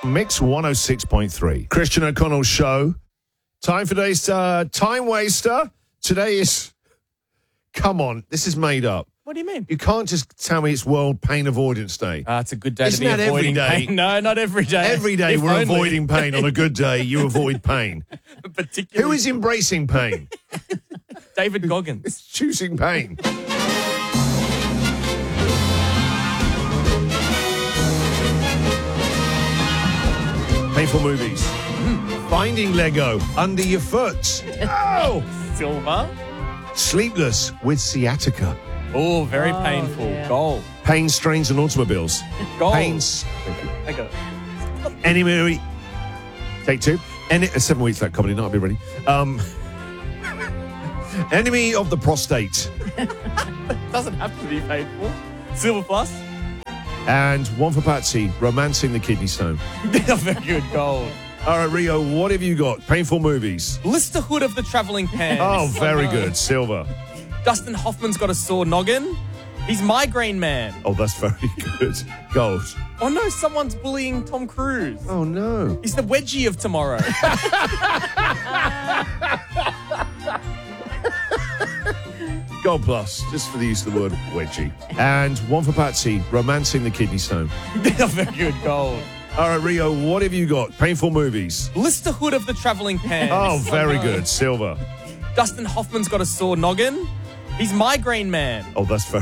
Mix 106.3. Christian O'Connell's show. Time for today's Time Waster. Today is... Come on, this is made up. What do you mean? You can't just tell me it's World Pain Avoidance Day. It's a good day Isn't to be that every avoiding day? pain. No, not every day. Every day If we're only. avoiding pain. On a good day, you avoid pain. Particularly Who is embracing pain? David Goggins. Choosing pain. Painful movies. Finding Lego under your foot. Oh! Silver. Sleepless with sciatica. Oh, very painful. dear. Goal. Pain, strains, and automobiles. Goal. Pains. I got it. Enemy. Take two. 7 weeks that comedy night. I'll be ready. Enemy of the prostate. Doesn't have to be painful. Silver plus. And one for Patsy. Romancing the kidney stone. Very good. Gold. All right, Rio. What have you got? Painful movies. Listerhood of the Travelling Pan. Oh, very good. Silver. Dustin Hoffman's got a sore noggin. He's Migraine Man. Oh, that's very good. Gold. Oh no, someone's bullying Tom Cruise. Oh no. He's the wedgie of tomorrow. Gold plus, just for the use of the word wedgie. And one for Patsy. Romancing the kidney stone. Very good. Gold. All right, Rio. What have you got? Painful movies. Listerhood of the Travelling Pan. Oh, very no. good. Silver. Dustin Hoffman's got a sore noggin. He's Migraine Man. Oh, that's very